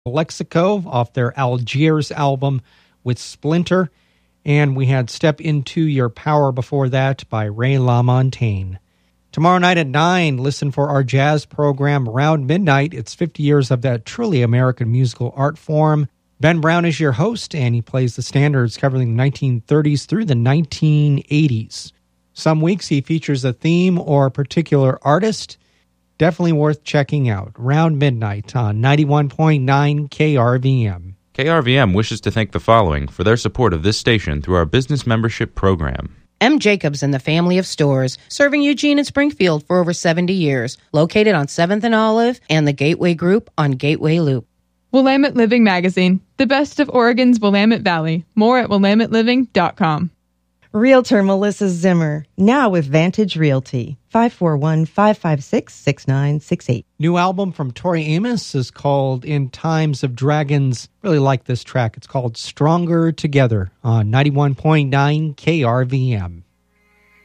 Lexico off their Algiers album with Splinter. And we had Step Into Your Power before that by Ray LaMontagne. Tomorrow night at 9, listen for our jazz program Round Midnight. It's 50 years of that truly American musical art form. Ben Brown is your host, and he plays the standards covering the 1930s through the 1980s. Some weeks he features a theme or a particular artist. Definitely worth checking out. Round Midnight on 91.9 KRVM. KRVM wishes to thank the following for their support of this station through our business membership program. M. Jacobs and the family of stores, serving Eugene and Springfield for over 70 years, located on 7th and Olive and the Gateway Group on Gateway Loop. Willamette Living Magazine, the best of Oregon's Willamette Valley. More at WillametteLiving.com. Realtor Melissa Zimmer, now with Vantage Realty, 541-556-6968. New album from Tori Amos is called In Times of Dragons. Really like this track. It's called Stronger Together on 91.9 KRVM.